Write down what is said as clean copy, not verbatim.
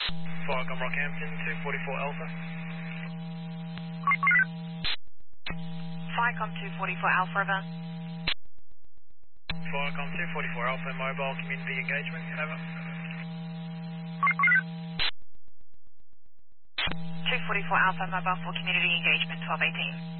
Farcom Rockhampton, 244 Alpha. Ficom 244 Alpha River. Farcom 244 Alpha, mobile community engagement, over. 244 Alpha, mobile for community engagement, 1218.